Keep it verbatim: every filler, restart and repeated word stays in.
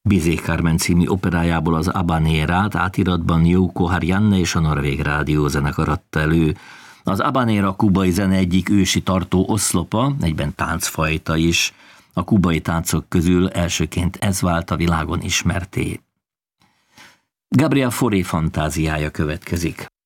Bizet Carmen című operájából az Habanérát átiratban Jouko Harjanne és a Norvég Rádiózenekar adta elő. Az habanera kubai zene egyik ősi tartó oszlopa, egyben táncfajta is. A kubai táncok közül elsőként ez vált a világon ismertté. Gabriel Fauré fantáziája következik.